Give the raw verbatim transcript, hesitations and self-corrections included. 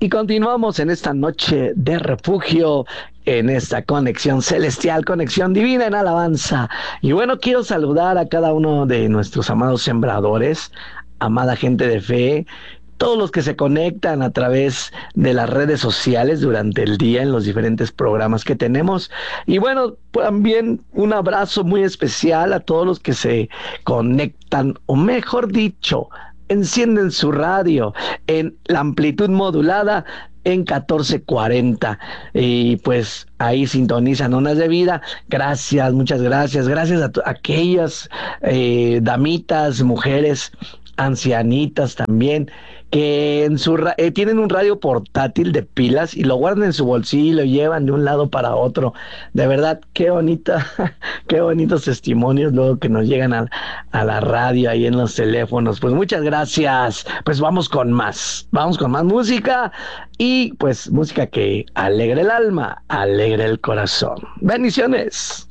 Y continuamos en esta noche de refugio, en esta conexión celestial, conexión divina en alabanza. Y bueno, quiero saludar a cada uno de nuestros amados sembradores, amada gente de fe, todos los que se conectan a través de las redes sociales durante el día en los diferentes programas que tenemos. Y bueno, también un abrazo muy especial a todos los que se conectan, o mejor dicho, encienden su radio en la amplitud modulada en catorce cuarenta y pues ahí sintonizan Ondas de Vida. Gracias, muchas gracias. Gracias a, a aquellas eh, damitas, mujeres, ancianitas también, que en su ra- eh, tienen un radio portátil de pilas y lo guardan en su bolsillo y lo llevan de un lado para otro. De verdad, qué bonita, qué bonitos testimonios luego que nos llegan a, a la radio ahí en los teléfonos. Pues muchas gracias. Pues vamos con más, vamos con más música y pues música que alegre el alma, alegre el corazón. Bendiciones.